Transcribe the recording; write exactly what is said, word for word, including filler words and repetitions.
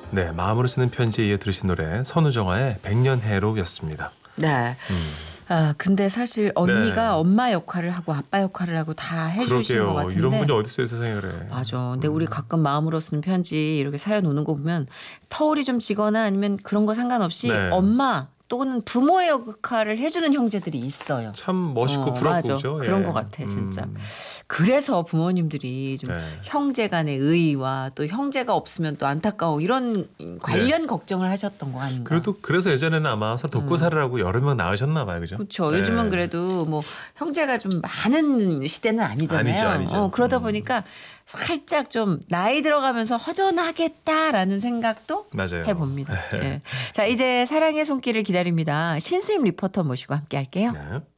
네, 마음으로 쓰는 편지에 이어 들으신 노래 선우정아의 백년해로였습니다. 네. 음. 아 근데 사실 언니가 네. 엄마 역할을 하고 아빠 역할을 하고 다 해주신 그러게요. 것 같은데. 이런 분이 어디 있어요 세상에 그래. 맞아. 근데 음. 우리 가끔 마음으로 쓰는 편지 이렇게 사연 오는 거 보면 터울이 좀 지거나 아니면 그런 거 상관없이 네. 엄마 또는 부모의 역할을 해주는 형제들이 있어요. 참 멋있고 어, 부럽고 맞아. 그죠? 그런 예. 것 같아 진짜. 음. 그래서 부모님들이 좀 네. 형제 간의 의의와 또 형제가 없으면 또 안타까워 이런 관련 네. 걱정을 하셨던 거 아닌가. 그래도 그래서 예전에는 아마 서로 돕고 음. 살으라고 여러 명 나오셨나 봐요. 그죠? 그렇죠. 네. 요즘은 그래도 뭐 형제가 좀 많은 시대는 아니잖아요. 아니죠, 아니죠. 어, 그러다 음. 보니까 살짝 좀 나이 들어가면서 허전하겠다라는 생각도 맞아요. 해봅니다. 예. 자 이제 사랑의 손길을 기다립니다. 신수임 리포터 모시고 함께 할게요. 네.